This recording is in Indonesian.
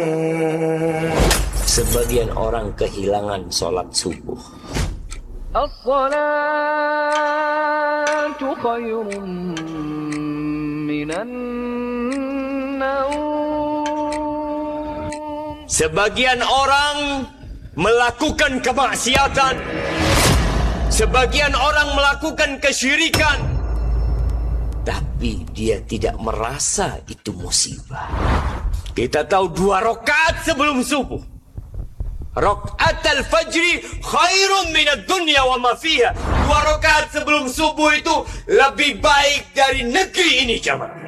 Sebagian orang kehilangan sholat subuh. As-salatu khairum minan naum. Sebagian orang melakukan kemaksiatan. Sebagian orang melakukan kesyirikan. Tapi dia tidak merasa itu musibah. Kita tahu 2 rakaat sebelum subuh. Rakaat al-fajri khairun minad dunya wa ma fiha. 2 rakaat sebelum subuh itu lebih baik dari negeri ini, jamaah.